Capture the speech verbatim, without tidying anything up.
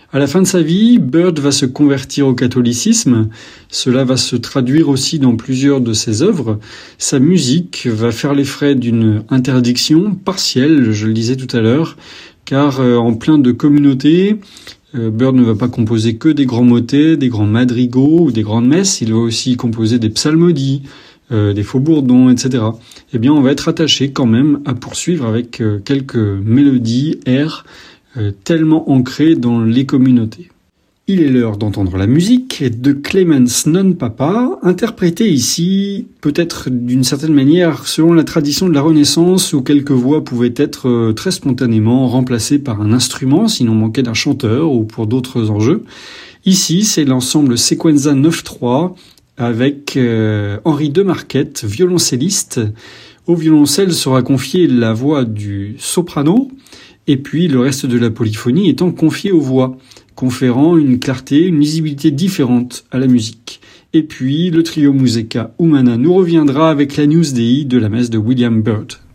À la fin de sa vie, Byrd va se convertir au catholicisme. Cela va se traduire aussi dans plusieurs de ses œuvres. Sa musique va faire les frais d'une interdiction partielle, je le disais tout à l'heure, car euh, en plein de communautés, euh, Byrd ne va pas composer que des grands motets, des grands madrigaux ou des grandes messes, il va aussi composer des psalmodies, euh, des faux-bourdons, et cetera. Eh bien, on va être attaché quand même à poursuivre avec euh, quelques mélodies, airs, euh, tellement ancrés dans les communautés. Il est l'heure d'entendre la musique de Clemens Non-Papa, interprétée ici, peut-être d'une certaine manière, selon la tradition de la Renaissance, où quelques voix pouvaient être très spontanément remplacées par un instrument, s'il en manquait d'un chanteur ou pour d'autres enjeux. Ici, c'est l'ensemble Sequenza neuf trois, avec euh, Henri Demarquette, violoncelliste. Au violoncelle sera confiée la voix du soprano, et puis le reste de la polyphonie étant confié aux voix, conférant une clarté, une lisibilité différente à la musique. Et puis, le trio Musica Humana nous reviendra avec l'Agnus Dei de la messe de William Byrd.